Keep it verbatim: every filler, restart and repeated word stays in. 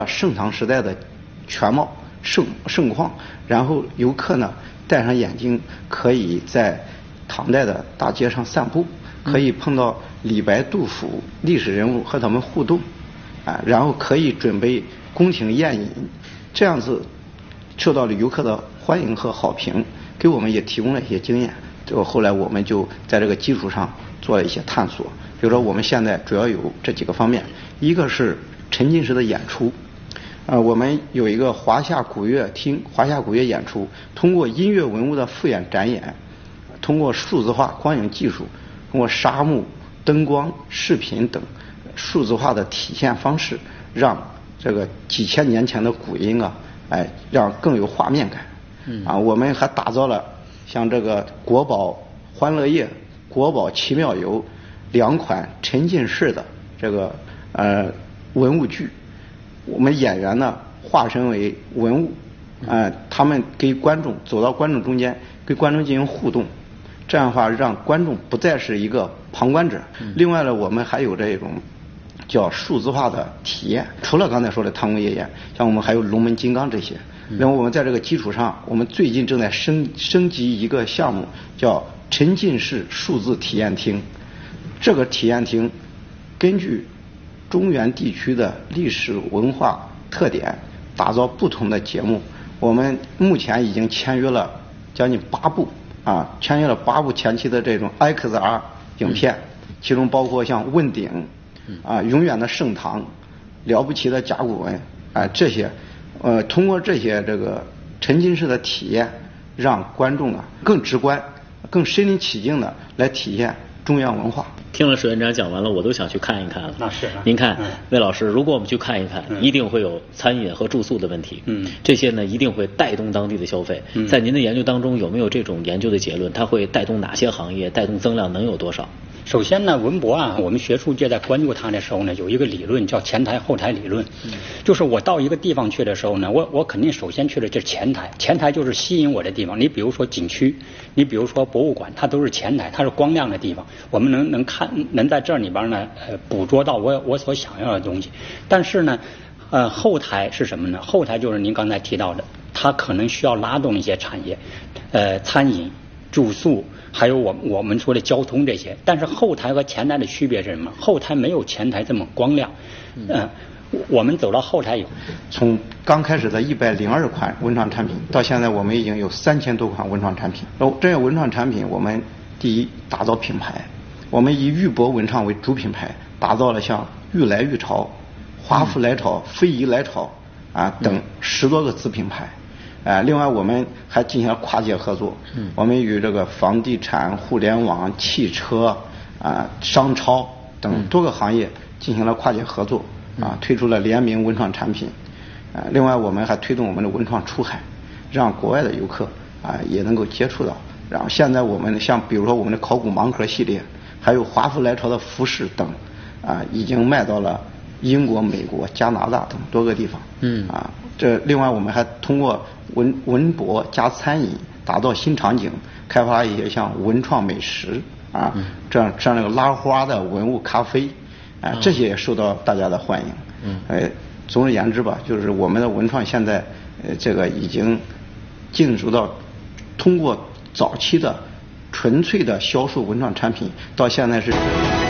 盛唐时代的全貌盛盛况，然后游客呢戴上眼镜，可以在唐代的大街上散步，可以碰到李白、杜甫历史人物和他们互动，啊，然后可以准备宫廷宴饮，这样子受到了游客的欢迎和好评，给我们也提供了一些经验。这个后来我们就在这个基础上做了一些探索，比如说我们现在主要有这几个方面，一个是沉浸式的演出。呃，我们有一个华夏古乐厅、华夏古乐演出，通过音乐文物的复演展演，通过数字化光影技术，通过沙幕、灯光、视频等数字化的体现方式，让这个几千年前的古音啊，哎，让更有画面感。嗯啊，我们还打造了像这个国宝欢乐夜、国宝奇妙游两款沉浸式的这个呃文物剧。我们演员呢化身为文物，呃，他们给观众走到观众中间，跟观众进行互动，这样的话让观众不再是一个旁观者。另外呢，我们还有这种叫数字化的体验，除了刚才说的唐宫夜宴，像我们还有龙门金刚这些。然后我们在这个基础上，我们最近正在升升级一个项目，叫沉浸式数字体验厅。这个体验厅根据中原地区的历史文化特点，打造不同的节目。我们目前已经签约了将近八部啊，签约了八部前期的这种 X R 影片，其中包括像问鼎啊、永远的盛唐、了不起的甲骨文啊这些，呃，通过这些这个沉浸式的体验，让观众啊更直观、更身临其境的来体验中原文化。 听了史院长讲完了，我都想去看一看了。 那是、啊。 您看， 嗯、 魏老师，如果我们去看一看， 嗯、 一定会有餐饮和住宿的问题。 嗯， 这些呢，一定会带动当地的消费。 嗯， 在您的研究当中，有没有这种研究的结论？它会带动哪些行业？带动增量能有多少？ 首先呢，文博啊，我们学术界在关注它的时候呢，有一个理论叫前台后台理论。嗯，就是我到一个地方去的时候呢，我我肯定首先去的就是前台，前台就是吸引我的地方。你比如说景区，你比如说博物馆，它都是前台，它是光亮的地方，我们能能看能在这里边呢，呃，捕捉到我我所想要的东西。但是呢，呃，后台是什么呢？后台就是您刚才提到的，它可能需要拉动一些产业，呃，餐饮、住宿。还有我我们说的交通这些，但是后台和前台的区别是什么？后台没有前台这么光亮。嗯、呃，我们走到后台以后， 从刚开始的一百零二款文创产品，到现在我们已经有三千多款文创产品。然后这些文创产品，我们第一打造品牌，我们以玉帛文创为主品牌，打造了像玉来玉潮、华府来潮、非遗来潮啊等十多个子品牌。呃，另外我们还进行了跨界合作，嗯，我们与这个房地产、互联网、汽车、啊、商超等多个行业进行了跨界合作，啊，推出了联名文创产品，啊，另外我们还推动我们的文创出海，让国外的游客啊也能够接触到。然后现在我们像比如说我们的考古盲盒系列，还有华府来潮的服饰等，啊，已经卖到了英国、美国、加拿大等多个地方。嗯啊，这另外我们还通过文文博加餐饮，打造新场景，开发一些像文创美食啊，嗯、这样这样那个拉花的文物咖啡，啊，这些也受到大家的欢迎。嗯，呃，总而言之吧，就是我们的文创现在呃这个已经进入到通过早期的纯粹的销售文创产品，到现在是。